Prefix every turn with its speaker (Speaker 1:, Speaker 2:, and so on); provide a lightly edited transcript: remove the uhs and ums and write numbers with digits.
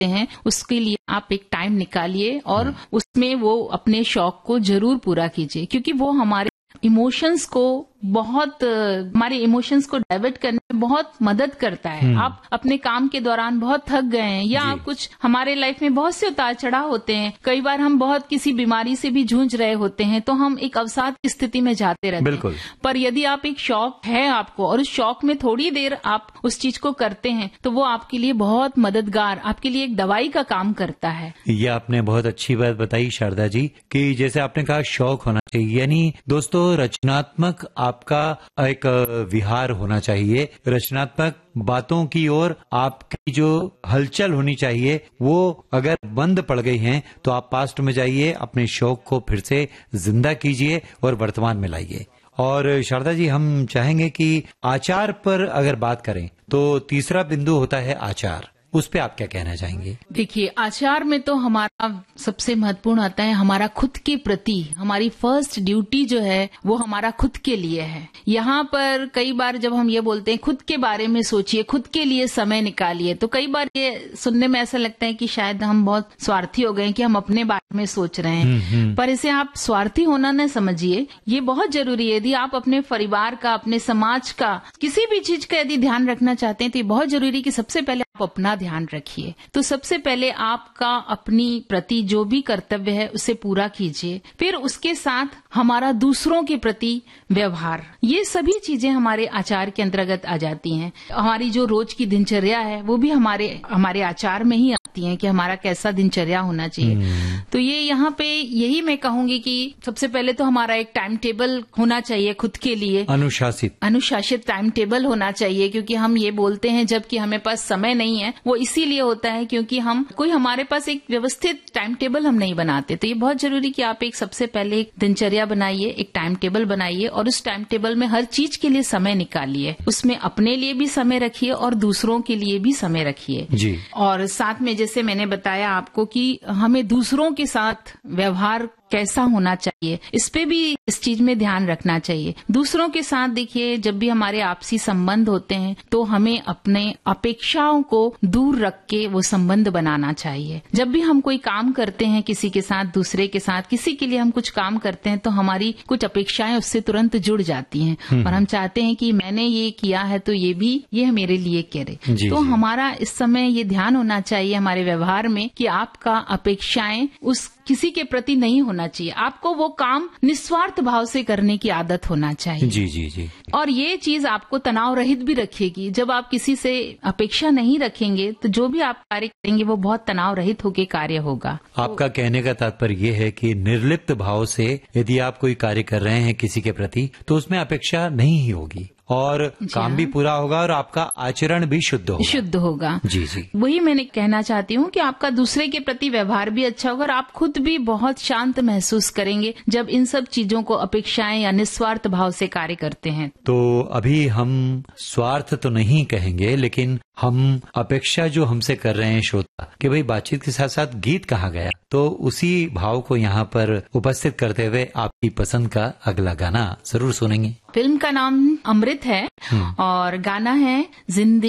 Speaker 1: सकते हैं, उसके लिए आप एक टाइम निकालिए और उसमें वो अपने शौक को जरूर पूरा कीजिए, क्योंकि वो हमारे इमोशंस को हमारे इमोशंस को डाइवर्ट करने में बहुत मदद करता है। आप अपने काम के दौरान बहुत थक गए हैं या आप कुछ, हमारे लाइफ में बहुत से उतार चढ़ाव होते हैं, कई बार हम बहुत किसी बीमारी से भी जूझ रहे होते हैं, तो हम एक अवसाद की स्थिति में जाते रहते हैं। पर यदि आप एक शौक है आपको और उस शौक में थोड़ी देर आप उस चीज को करते हैं तो वो आपके लिए बहुत मददगार, आपके लिए एक दवाई का काम करता है।
Speaker 2: ये आपने बहुत अच्छी बात बताई शारदा जी, कि जैसे आपने कहा शौक होना चाहिए, यानी दोस्तों रचनात्मक आपका एक विहार होना चाहिए, रचनात्मक बातों की ओर आपकी जो हलचल होनी चाहिए वो अगर बंद पड़ गई हैं तो आप पास्ट में जाइए, अपने शौक को फिर से जिंदा कीजिए और वर्तमान में लाइए। और शारदा जी, हम चाहेंगे कि आचार पर अगर बात करें तो तीसरा बिंदु होता है आचार, उस पे आप क्या कहना चाहेंगे?
Speaker 1: देखिए, आचार में तो हमारा सबसे महत्वपूर्ण आता है हमारा खुद के प्रति, हमारी फर्स्ट ड्यूटी जो है वो हमारा खुद के लिए है। यहाँ पर कई बार जब हम ये बोलते हैं खुद के बारे में सोचिए, खुद के लिए समय निकालिए, तो कई बार ये सुनने में ऐसा लगता है कि शायद हम बहुत स्वार्थी हो गए हैं कि हम अपने बारे में सोच रहे हैं। पर इसे आप स्वार्थी होना न समझिए, ये बहुत जरूरी है। यदि आप अपने परिवार का, अपने समाज का, किसी भी चीज का यदि ध्यान रखना चाहते हैं तो ये बहुत जरूरी है कि सबसे पहले आप अपना ध्यान रखिए। तो सबसे पहले आपका अपनी प्रति जो भी कर्तव्य है उसे पूरा कीजिए, फिर उसके साथ हमारा दूसरों के प्रति व्यवहार, ये सभी चीजें हमारे आचार के अंतर्गत आ जाती हैं। हमारी जो रोज की दिनचर्या है वो भी हमारे आचार में ही आती है कि हमारा कैसा दिनचर्या होना चाहिए। तो ये यहाँ पे यही मैं कहूंगी कि सबसे पहले तो हमारा एक टाइम टेबल होना चाहिए खुद के लिए, अनुशासित टाइम टेबल होना चाहिए, क्योंकि हम ये बोलते हैं जबकि हमें पास समय नहीं है, वो इसीलिए होता है क्योंकि हमारे पास एक व्यवस्थित टाइम टेबल हम नहीं बनाते। तो ये बहुत जरूरी कि आप एक सबसे पहले एक दिनचर्या बनाइए, एक टाइम टेबल बनाइए और उस टाइम टेबल में हर चीज के लिए समय निकालिए, उसमें अपने लिए भी समय रखिए और दूसरों के लिए भी समय रखिए। और साथ में जैसे मैंने बताया आपको कि हमें दूसरों के साथ व्यवहार कैसा होना चाहिए, इस पे भी इस चीज में ध्यान रखना चाहिए। दूसरों के साथ देखिए, जब भी हमारे आपसी संबंध होते हैं तो हमें अपने अपेक्षाओं को दूर रख के वो संबंध बनाना चाहिए। जब भी हम कोई काम करते हैं किसी के साथ, दूसरे के साथ, किसी के लिए हम कुछ काम करते हैं तो हमारी कुछ अपेक्षाएं उससे तुरंत जुड़ जाती हैं और हम चाहते हैं कि मैंने ये किया है तो ये मेरे लिए करे। तो हमारा इस समय ये ध्यान होना चाहिए हमारे व्यवहार में कि आपका अपेक्षाएं उस किसी के प्रति नहीं होना चाहिए, आपको वो काम निस्वार्थ भाव से करने की आदत होना चाहिए।
Speaker 2: जी।
Speaker 1: और ये चीज आपको तनाव रहित भी रखेगी। जब आप किसी से अपेक्षा नहीं रखेंगे तो जो भी आप कार्य करेंगे वो बहुत तनाव रहित होकर कार्य होगा।
Speaker 2: आपका कहने का तात्पर्य ये है कि निर्लिप्त भाव से यदि आप कोई कार्य कर रहे हैं किसी के प्रति तो उसमें अपेक्षा नहीं ही होगी और काम भी पूरा होगा और आपका आचरण भी शुद्ध होगा। जी।
Speaker 1: वही मैंने कहना चाहती हूँ कि आपका दूसरे के प्रति व्यवहार भी अच्छा होगा और आप खुद भी बहुत शांत महसूस करेंगे जब इन सब चीजों को अपेक्षाएं या निस्वार्थ भाव से कार्य करते हैं।
Speaker 2: तो अभी हम स्वार्थ तो नहीं कहेंगे, लेकिन हम अपेक्षा जो हमसे कर रहे हैं श्रोता कि भाई बातचीत के साथ साथ गीत कहाँ गया, तो उसी भाव को यहाँ पर उपस्थित करते हुए आपकी पसंद का अगला गाना जरूर सुनेंगे।
Speaker 1: फिल्म का नाम अमृत है और गाना है जिंदगी